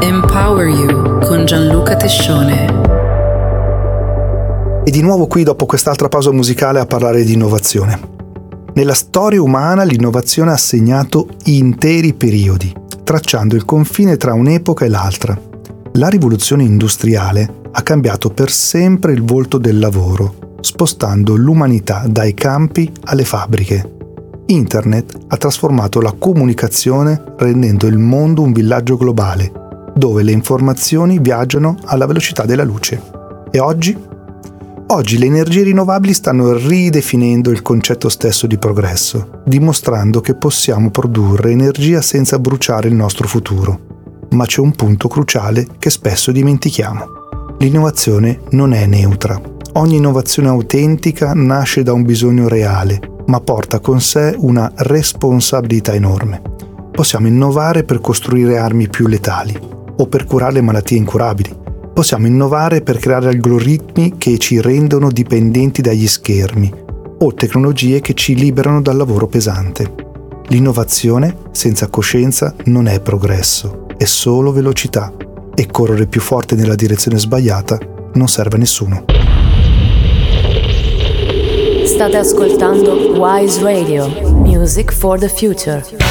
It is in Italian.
Empower You con Gianluca Tescione. E di nuovo qui dopo quest'altra pausa musicale a parlare di innovazione. Nella storia umana l'innovazione ha segnato interi periodi, tracciando il confine tra un'epoca e l'altra. La rivoluzione industriale ha cambiato per sempre il volto del lavoro, spostando l'umanità dai campi alle fabbriche. Internet ha trasformato la comunicazione rendendo il mondo un villaggio globale, dove le informazioni viaggiano alla velocità della luce. E oggi? Oggi le energie rinnovabili stanno ridefinendo il concetto stesso di progresso, dimostrando che possiamo produrre energia senza bruciare il nostro futuro. Ma c'è un punto cruciale che spesso dimentichiamo. L'innovazione non è neutra. Ogni innovazione autentica nasce da un bisogno reale, ma porta con sé una responsabilità enorme. Possiamo innovare per costruire armi più letali, o per curare le malattie incurabili. Possiamo innovare per creare algoritmi che ci rendono dipendenti dagli schermi o tecnologie che ci liberano dal lavoro pesante. L'innovazione senza coscienza non è progresso, è solo velocità e correre più forte nella direzione sbagliata non serve a nessuno. State ascoltando Wise Radio, Music for the Future.